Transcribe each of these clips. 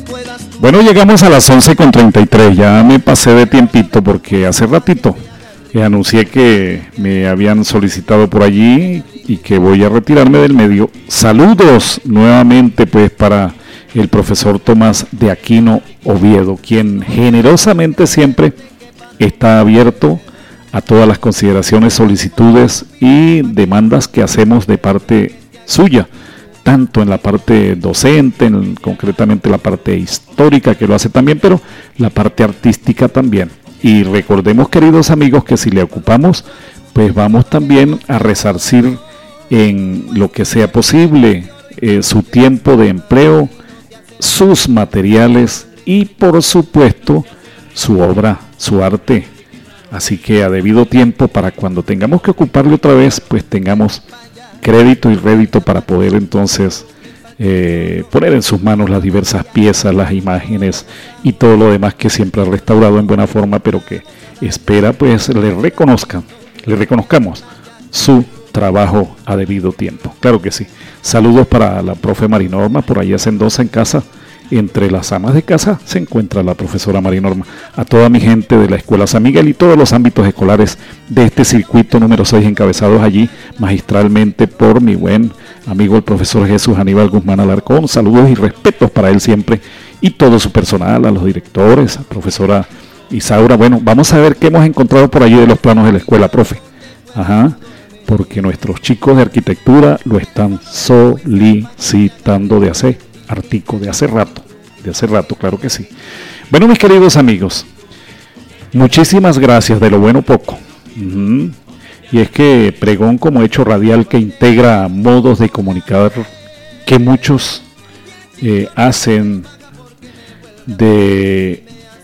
Bueno, llegamos a las 11:33, ya me pasé de tiempito porque hace ratito anuncié que me habían solicitado por allí y que voy a retirarme del medio. Saludos nuevamente pues para el profesor Tomás de Aquino Oviedo, quien generosamente siempre está abierto a todas las consideraciones, solicitudes y demandas que hacemos de parte suya, tanto en la parte docente, concretamente la parte histórica que lo hace también, pero la parte artística también. Y recordemos, queridos amigos, que si le ocupamos, pues vamos también a resarcir en lo que sea posible su tiempo de empleo, sus materiales y por supuesto su obra, su arte. Así que a debido tiempo, para cuando tengamos que ocuparle otra vez, pues tengamos crédito y rédito para poder entonces poner en sus manos las diversas piezas, las imágenes y todo lo demás que siempre ha restaurado en buena forma, pero que espera pues le reconozcamos su trabajo a debido tiempo. Claro que sí. Saludos para la profe Marinorma, por allá Sendoza en casa. Entre las amas de casa se encuentra la profesora Marinorma. A toda mi gente de la Escuela San Miguel y todos los ámbitos escolares de este circuito número 6, encabezados allí magistralmente por mi buen amigo el profesor Jesús Aníbal Guzmán Alarcón. Saludos y respetos para él siempre y todo su personal, a los directores, a profesora Isaura. Bueno, vamos a ver qué hemos encontrado por allí de los planos de la escuela, profe. Porque nuestros chicos de arquitectura lo están solicitando de hace rato, claro que sí. Bueno, mis queridos amigos, muchísimas gracias, de lo bueno poco. Y es que pregón como hecho radial que integra modos de comunicar que muchos hacen de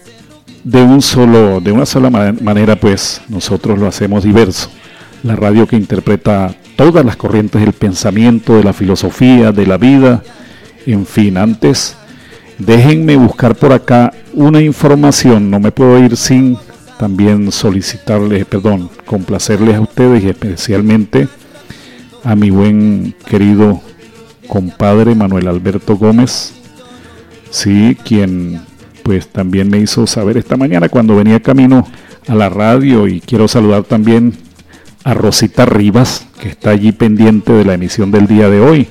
una sola manera, pues nosotros lo hacemos diverso. La radio que interpreta todas las corrientes del pensamiento, de la filosofía, de la vida. En fin, antes déjenme buscar por acá una información, no me puedo ir sin también complacerles a ustedes y especialmente a mi buen querido compadre Manuel Alberto Gómez, sí, quien pues también me hizo saber esta mañana cuando venía camino a la radio, y quiero saludar también a Rosita Rivas, que está allí pendiente de la emisión del día de hoy.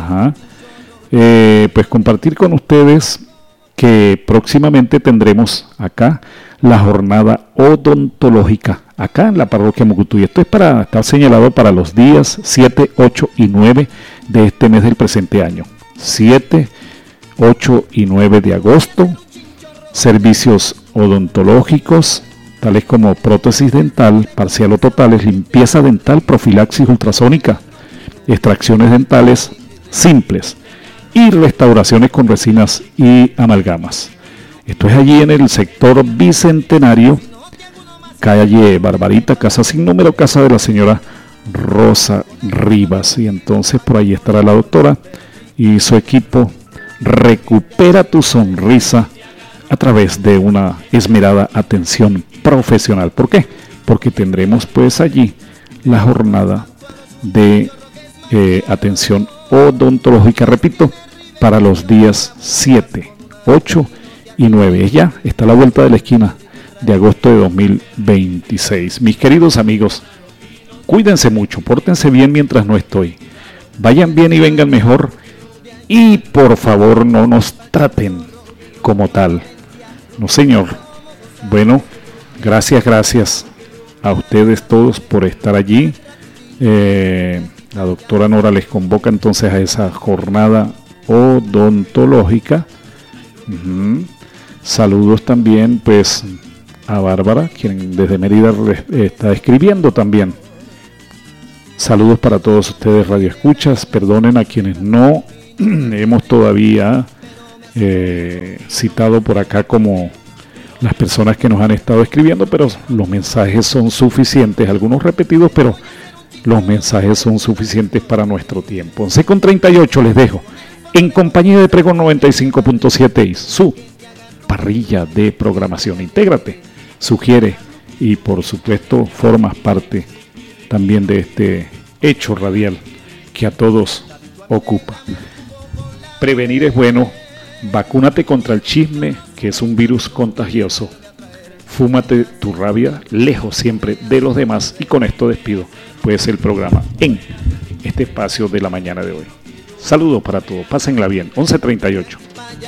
Pues compartir con ustedes que próximamente tendremos acá la jornada odontológica acá en la parroquia Mucutuy. Esto está señalado para los días 7, 8 y 9 de este mes del presente año. 7, 8 y 9 de agosto. Servicios odontológicos tales como prótesis dental, parcial o totales, limpieza dental, profilaxis ultrasónica, extracciones dentales simples y restauraciones con resinas y amalgamas. Esto es allí en el sector Bicentenario, calle Barbarita, casa sin número, casa de la señora Rosa Rivas. Y entonces por ahí estará la doctora y su equipo. Recupera tu sonrisa a través de una esmerada atención profesional. ¿Por qué? Porque tendremos pues allí la jornada de atención odontológica, repito, para los días 7, 8 y 9. Ya está a la vuelta de la esquina de agosto de 2026. Mis queridos amigos, cuídense mucho, pórtense bien mientras no estoy. Vayan bien y vengan mejor. Y por favor no nos traten como tal. No, señor. Bueno, gracias a ustedes todos por estar allí. La doctora Nora les convoca entonces a esa jornada odontológica. Saludos también pues a Bárbara, quien desde Mérida está escribiendo también. Saludos para todos ustedes radioescuchas. Perdonen a quienes no hemos todavía citado por acá como las personas que nos han estado escribiendo, pero los mensajes son suficientes, algunos repetidos, pero los mensajes son suficientes para nuestro tiempo. 11:38 les dejo en compañía de Pregón 95.7 y su parrilla de programación. Intégrate, sugiere y por supuesto formas parte también de este hecho radial que a todos ocupa. Prevenir es bueno, Vacúnate contra el chisme, que es un virus contagioso. Fúmate tu rabia lejos siempre de los demás. Y con esto despido pues el programa en este espacio de la mañana de hoy. Saludos para todos, pásenla bien. 11:38.